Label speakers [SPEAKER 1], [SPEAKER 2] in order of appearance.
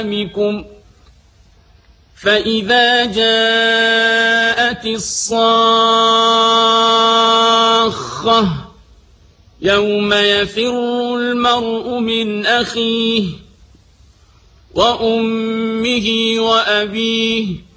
[SPEAKER 1] أيامكم فإذا جاءت الصاخة يوم يفر المرء من أخيه وأمه وأبيه